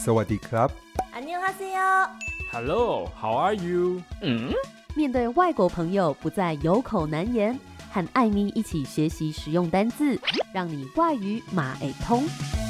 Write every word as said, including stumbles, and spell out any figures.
สวัสดีครับ 안녕하세요。 Hello, how are you? 嗯， 面对外国朋友不再有口难言，和艾咪一起学习实用单字，让你外语马会通。